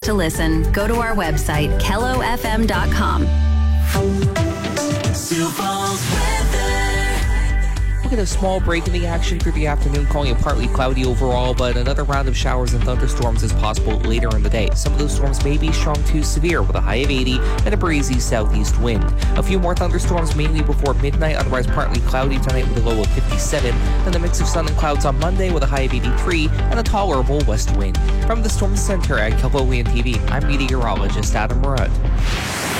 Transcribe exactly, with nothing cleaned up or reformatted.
to listen, go to our website, kello f m dot com. Sioux Falls weather. We'll get a small break in the action for the afternoon, calling it partly cloudy overall, but another round of showers and thunderstorms is possible later in the day. Some of those storms may be strong to severe with a high of eighty and a breezy southeast wind. A few more thunderstorms mainly before midnight, otherwise partly cloudy tonight with a low of fifty-seven, and a mix of sun and clouds on Monday with a high of eighty-three and a tolerable west wind. From the Storm Center at KELO Land T V, I'm meteorologist Adam Rudd.